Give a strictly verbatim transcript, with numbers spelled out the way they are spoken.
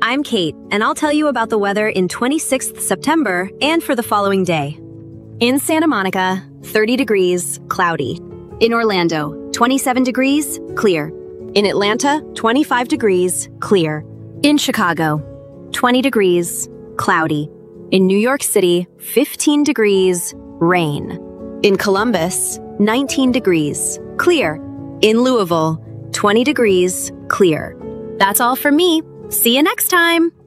I'm Kate, and I'll tell you about the weather in twenty-sixth September and for the following day. In Santa Monica, thirty degrees, cloudy. In Orlando, twenty-seven degrees, clear. In Atlanta, twenty-five degrees, clear. In Chicago, twenty degrees, cloudy. In New York City, fifteen degrees, rain. In Columbus, nineteen degrees, clear. In Louisville, twenty degrees, clear. That's all from me. See you next time!